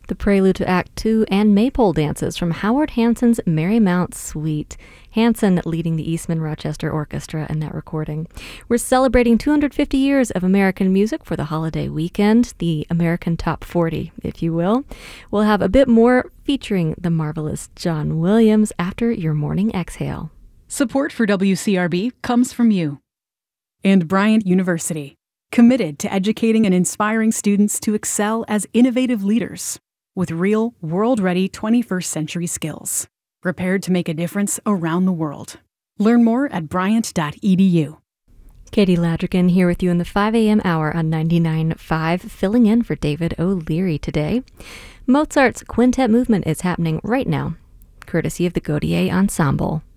The prelude to Act Two and Maypole dances from Howard Hanson's Marymount Suite. Hanson leading the Eastman Rochester Orchestra in that recording. We're celebrating 250 years of American music for the holiday weekend, the American Top 40, if you will. We'll have a bit more featuring the marvelous John Williams after your morning exhale. Support for WCRB comes from you. And Bryant University, committed to educating and inspiring students to excel as innovative leaders with real, world-ready 21st century skills, prepared to make a difference around the world. Learn more at bryant.edu. Katie Ladrigan here with you in the 5 a.m. hour on 99.5, filling in for David O'Leary today. Mozart's Quintet Movement is happening right now, courtesy of the Gaudier Ensemble.